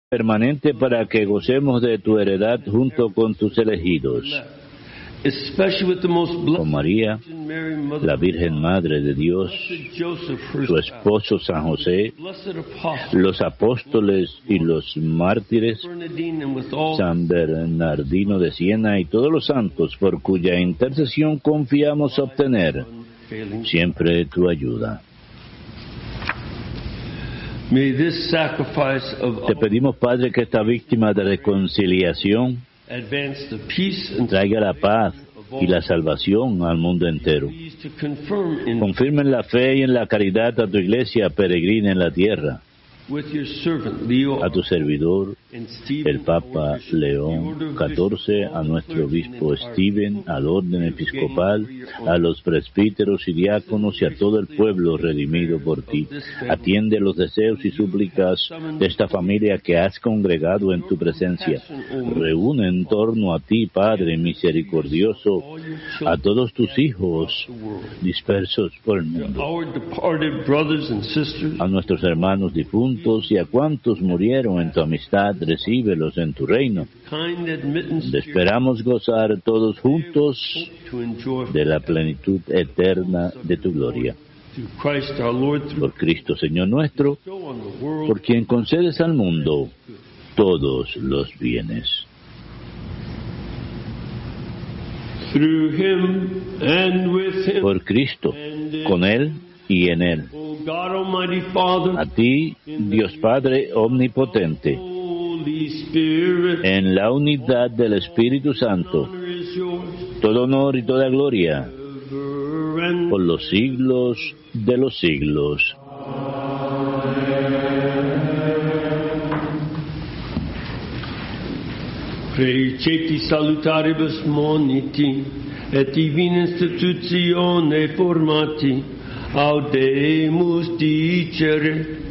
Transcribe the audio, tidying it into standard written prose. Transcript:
permanente para que gocemos de tu heredad junto con tus elegidos. Con María, la Virgen Madre de Dios, su esposo San José, los apóstoles y los mártires, San Bernardino de Siena y todos los santos por cuya intercesión confiamos obtener siempre tu ayuda. Te pedimos, Padre, que esta víctima de reconciliación traiga la paz y la salvación al mundo entero. Confirma en la fe y en la caridad a tu iglesia peregrina en la tierra, a tu servidor, el Papa León XIV, a nuestro obispo Stephen, al orden episcopal, a los presbíteros y diáconos y a todo el pueblo redimido por ti. Atiende los deseos y súplicas de esta familia que has congregado en tu presencia. Reúne en torno a ti, Padre misericordioso, a todos tus hijos dispersos por el mundo, a nuestros hermanos difuntos y a cuantos murieron en tu amistad, recíbelos en tu reino. Esperamos gozar todos juntos de la plenitud eterna de tu gloria. Por Cristo, Señor nuestro, por quien concedes al mundo todos los bienes. Por Cristo, con Él y en Él. A ti, Dios Padre omnipotente, en la unidad del Espíritu Santo, todo honor y toda gloria, por los siglos de los siglos. Preceti salutaribus moniti, et divina institutione formati, audemus dicere,